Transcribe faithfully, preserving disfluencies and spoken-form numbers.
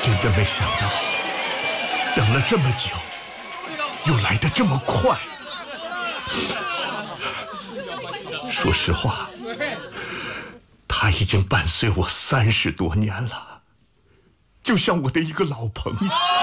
真的没想到，等了这么久，又来得这么快。说实话，他已经伴随我三十多年了，就像我的一个老朋友。